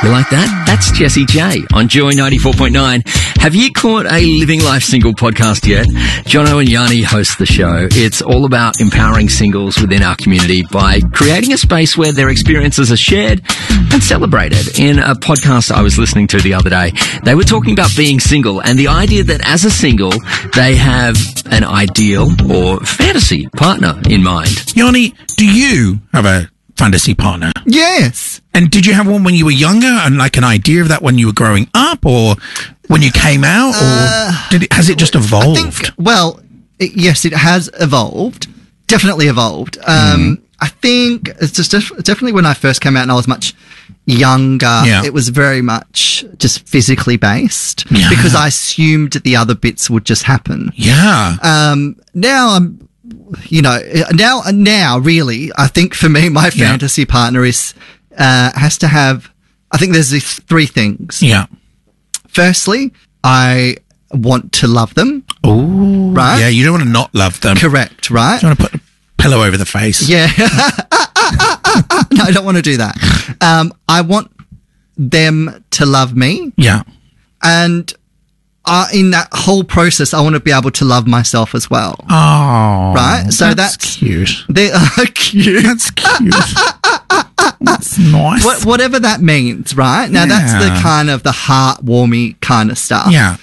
You like that? That's Jessie J on Joy 94.9. Have you caught a Living Life Single podcast yet? Jono and Yanni host the show. It's all about empowering singles within our community by creating a space where their experiences are shared and celebrated. In a podcast I was listening to the other day, they were talking about being single and the idea that as a single, they have an ideal or fantasy partner in mind. Yanni, do you have a fantasy partner? Yes. And did you have one when you were younger and like an idea of that when you were growing up or when you came out or has it just evolved? Yes, it has evolved. Definitely evolved. I think it's just definitely when I first came out and I was much younger, it was very much just physically based because I assumed the other bits would just happen. Yeah. Now I'm, now really, I think for me, my fantasy partner has to have, I think there's these three things. Yeah. Firstly, I want to love them. Oh, right. Yeah, you don't want to not love them. Correct, right? You want to put a pillow over the face. Yeah. No, I don't want to do that. I want them to love me. Yeah. And in that whole process, I want to be able to love myself as well. Oh. Right? So that's cute. They are cute. That's cute. That's nice. Whatever that means, right? Now, that's the kind of the heartwarming kind of stuff. Yeah.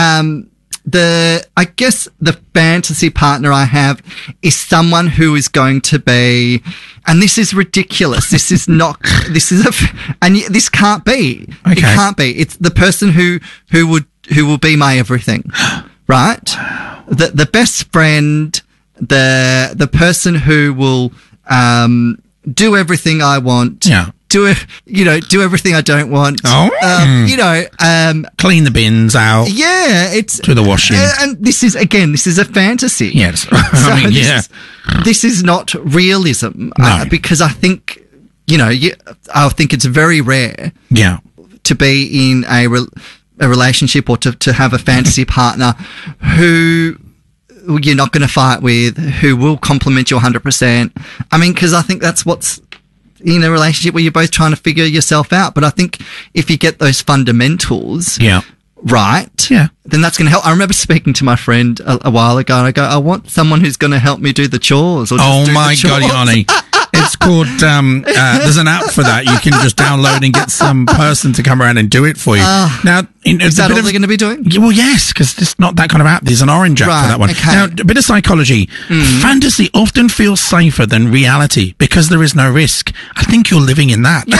I guess the fantasy partner I have is someone who is going to be, and this is ridiculous. This is not, this can't be. Okay. It can't be. It's the person who will be my everything, right? The best friend, the person who will, do everything I want. Yeah. Do everything I don't want. Oh. Clean the bins out. Yeah, it's to the washing. And this is a fantasy. Yes. This is not realism. No. Because I think, I think it's very rare. Yeah. To be in a relationship or to have a fantasy partner who you're not going to fight with, who will compliment you 100%. I mean, because I think that's what's in a relationship where you're both trying to figure yourself out. But I think if you get those fundamentals right, then that's going to help. I remember speaking to my friend a while ago and I go, I want someone who's going to help me do the chores. Or just do the chores. God, Yanni. It's called, there's an app for that. You can just download and get some person to come around and do it for you. Now, is that all they're going to be doing? Well, yes, because it's not that kind of app. There's an orange app for that one. Okay. Now, a bit of psychology. Fantasy often feels safer than reality because there is no risk. I think you're living in that.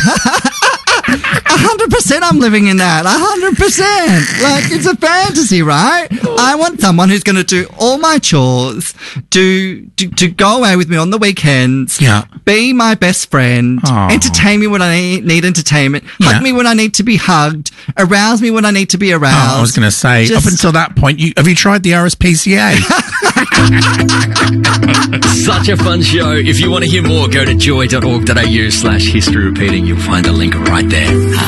100% I'm living in that. 100%. Like, it's a fantasy, right? I want someone who's going to do all my chores, to go away with me on the weekends, be my best friend, entertain me when I need entertainment, hug me when I need to be hugged, arouse me when I need to be aroused. I was going to say, up until that point, have you tried the RSPCA? Such a fun show. If you want to hear more, go to joy.org.au/history repeating. You'll find the link right there.